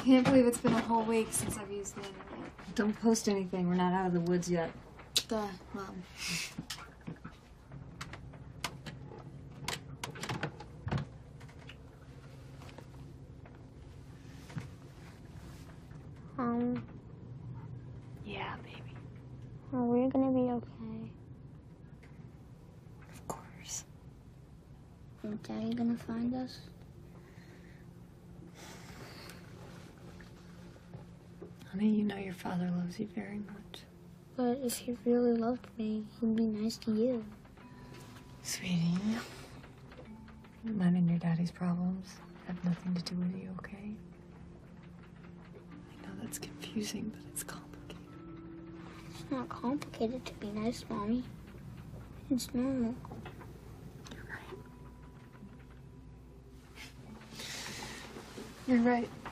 can't believe it's been a whole week since I've used the internet. Don't post anything. We're not out of the woods yet. Mom. Yeah, baby. Are we gonna be okay? Of course. Is Daddy gonna find us? Honey, you know your father loves you very much. But if he really loved me, he'd be nice to you. Sweetie, mine and your daddy's problems have nothing to do with you, okay? I know that's confusing, but it's complicated. It's not complicated to be nice, Mommy. It's normal. You're right. You're right.